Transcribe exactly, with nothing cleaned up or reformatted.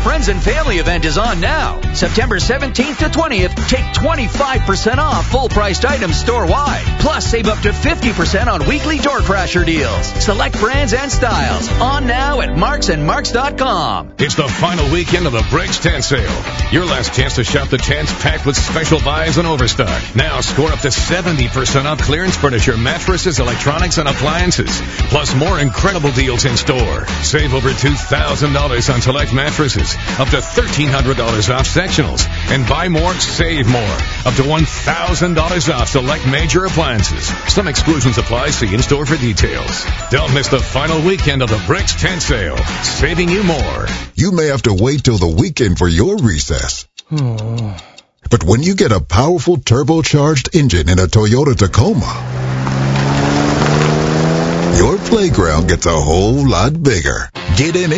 Friends and Family event is on now. September seventeenth to twentieth, take twenty-five percent off full-priced items store-wide. Plus, save up to fifty percent on weekly door crasher deals. Select brands and styles. On now at marks and marks dot com. It's the final weekend of the Bricks Tent Sale. Your last chance to shop the tents packed with special buys and overstock. Now score up to seventy percent off clearance furniture, mattresses, electronics, and appliances. Plus more incredible deals in store. Save over two thousand dollars on select mattresses. Up to thirteen hundred dollars off sectionals. And buy more, save more. Up to one thousand dollars off select major appliances. Some exclusions apply. See in-store for details. Don't miss the final weekend of the Bricks Tent Sale. Saving you more. You may have to wait till the weekend for your recess. But when you get a powerful turbocharged engine in a Toyota Tacoma, your playground gets a whole lot bigger. Get in